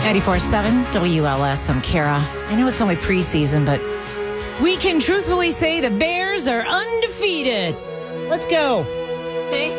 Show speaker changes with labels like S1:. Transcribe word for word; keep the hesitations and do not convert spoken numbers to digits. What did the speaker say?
S1: ninety-four seven W L S. I'm Kara. I know it's only preseason, but we can truthfully say the Bears are undefeated. Let's go.
S2: Hey.